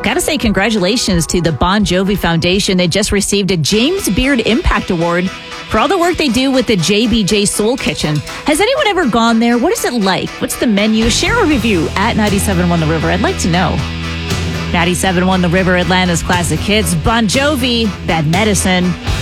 Gotta say congratulations to the Bon Jovi Foundation. They just received a James Beard Impact Award for all the work they do with the JBJ Soul Kitchen. Has anyone ever gone there? What is it like? What's the menu? Share a review at 97.1 The River. I'd like to know. 97.1 The River, Atlanta's classic hits. Bon Jovi, Bad Medicine.